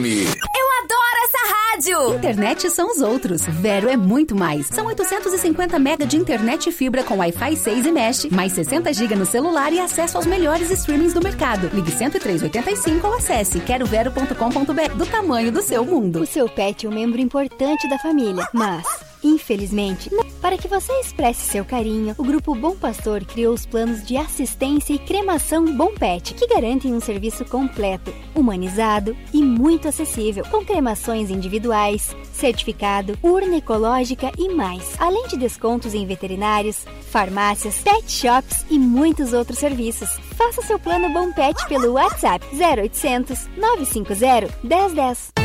Eu adoro essa rádio! Internet são os outros. Vero é muito mais. São 850 mega de internet e fibra com Wi-Fi 6 e Mesh, mais 60 GB no celular e acesso aos melhores streamings do mercado. Ligue 10385 ou acesse querovero.com.br, do tamanho do seu mundo. O seu pet é um membro importante da família, mas, infelizmente, para que você expresse seu carinho, o Grupo Bom Pastor criou os planos de assistência e cremação Bom Pet, que garantem um serviço completo, humanizado e muito acessível, com cremações individuais, certificado, urna ecológica e mais, além de descontos em veterinários, farmácias, pet shops e muitos outros serviços. Faça seu plano Bom Pet pelo WhatsApp 0800 950 1010.